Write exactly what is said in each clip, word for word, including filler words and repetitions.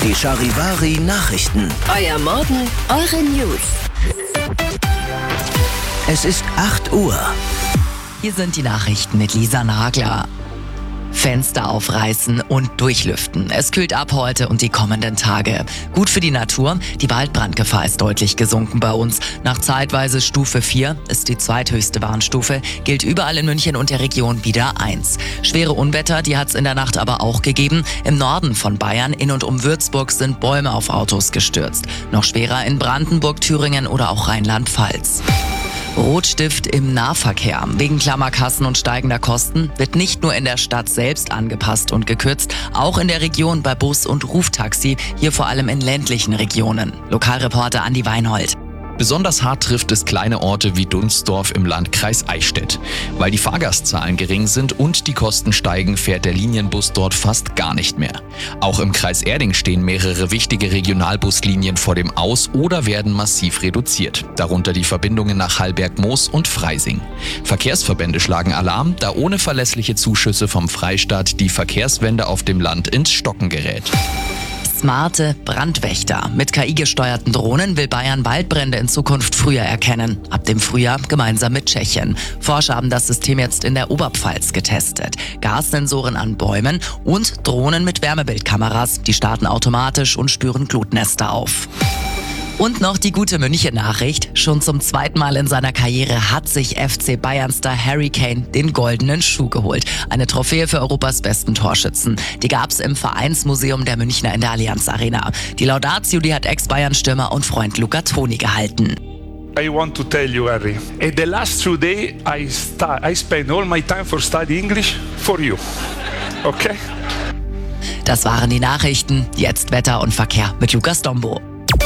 Die Charivari Nachrichten. Euer Morgen, eure News. Es ist acht Uhr. Hier sind die Nachrichten mit Lisa Nagler. Fenster aufreißen und durchlüften. Es kühlt ab heute und die kommenden Tage. Gut für die Natur. Die Waldbrandgefahr ist deutlich gesunken bei uns. Nach zeitweise Stufe vier ist die zweithöchste Warnstufe, gilt überall in München und der Region wieder eins. Schwere Unwetter, die hat es in der Nacht aber auch gegeben. Im Norden von Bayern, in und um Würzburg, sind Bäume auf Autos gestürzt. Noch schwerer in Brandenburg, Thüringen oder auch Rheinland-Pfalz. Rotstift im Nahverkehr. Wegen Klammerkassen und steigender Kosten wird nicht nur in der Stadt selbst angepasst und gekürzt, auch in der Region bei Bus- und Ruftaxi, hier vor allem in ländlichen Regionen. Lokalreporter Andi Weinhold. Besonders hart trifft es kleine Orte wie Dunsdorf im Landkreis Eichstätt. Weil die Fahrgastzahlen gering sind und die Kosten steigen, fährt der Linienbus dort fast gar nicht mehr. Auch im Kreis Erding stehen mehrere wichtige Regionalbuslinien vor dem Aus oder werden massiv reduziert. Darunter die Verbindungen nach Hallberg-Moos und Freising. Verkehrsverbände schlagen Alarm, da ohne verlässliche Zuschüsse vom Freistaat die Verkehrswende auf dem Land ins Stocken gerät. Smarte Brandwächter. Mit K I-gesteuerten Drohnen will Bayern Waldbrände in Zukunft früher erkennen. Ab dem Frühjahr gemeinsam mit Tschechien. Forscher haben das System jetzt in der Oberpfalz getestet. Gassensoren an Bäumen und Drohnen mit Wärmebildkameras. Die starten automatisch und spüren Glutnester auf. Und noch die gute München-Nachricht. Schon zum zweiten Mal in seiner Karriere hat sich F C Bayern-Star Harry Kane den goldenen Schuh geholt. Eine Trophäe für Europas besten Torschützen. Die gab's im Vereinsmuseum der Münchner in der Allianz Arena. Die Laudatio, die hat Ex-Bayern-Stürmer und Freund Luca Toni gehalten. I want to tell you, Harry, in the last two days I, sta- I spend all my time for study English for you. Okay? Das waren die Nachrichten. Jetzt Wetter und Verkehr mit Lukas Dombo.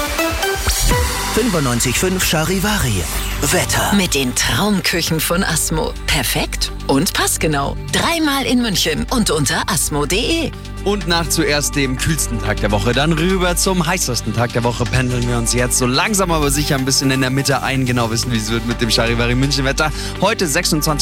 fünfundneunzig Komma fünf Charivari. Wetter. Mit den Traumküchen von Asmo. Perfekt und passgenau. Dreimal in München und unter asmo punkt de. Und nach zuerst dem kühlsten Tag der Woche, dann rüber zum heißesten Tag der Woche pendeln wir uns jetzt so langsam aber sicher ein bisschen in der Mitte ein. Genau wissen, wie es wird mit dem Charivari München Wetter. Heute sechsundzwanzig